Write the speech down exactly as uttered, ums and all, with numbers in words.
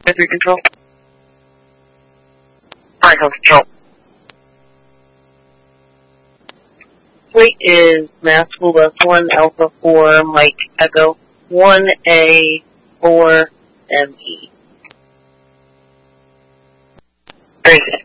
Every control. Alright, control. Fleet is Mass School Bus one, Alpha four, Mike Echo one A four M E. Very good.